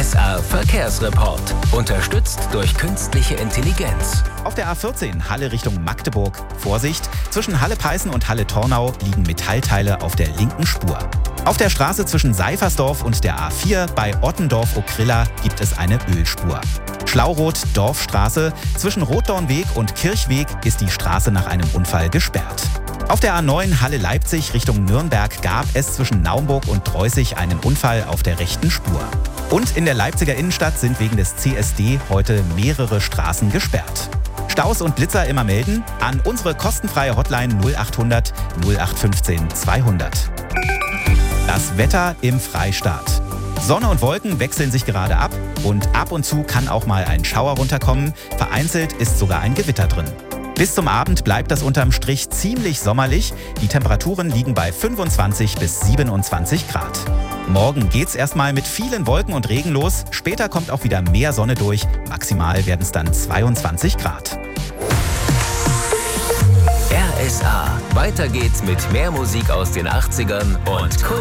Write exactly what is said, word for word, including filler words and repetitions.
S A Verkehrsreport. Unterstützt durch künstliche Intelligenz. Auf der A vierzehn Halle Richtung Magdeburg. Vorsicht, zwischen Halle-Peißen und Halle-Tornau liegen Metallteile auf der linken Spur. Auf der Straße zwischen Seifersdorf und der A vier bei Ottendorf-Okrilla gibt es eine Ölspur. Schlauroth-Dorfstraße, zwischen Rotdornweg und Kirchweg ist die Straße nach einem Unfall gesperrt. Auf der A neun Halle-Leipzig Richtung Nürnberg gab es zwischen Naumburg und Dreußig einen Unfall auf der rechten Spur. Und in der Leipziger Innenstadt sind wegen des C S D heute mehrere Straßen gesperrt. Staus und Blitzer immer melden an unsere kostenfreie Hotline null achthundert null acht fünfzehn zweihundert. Das Wetter im Freistaat. Sonne und Wolken wechseln sich gerade ab und ab und zu kann auch mal ein Schauer runterkommen. Vereinzelt ist sogar ein Gewitter drin. Bis zum Abend bleibt das unterm Strich ziemlich sommerlich. Die Temperaturen liegen bei fünfundzwanzig bis siebenundzwanzig Grad. Morgen geht's erstmal mit vielen Wolken und Regen los. Später kommt auch wieder mehr Sonne durch. Maximal werden es dann zweiundzwanzig Grad. R S A. Weiter geht's mit mehr Musik aus den achtzigern und Kult.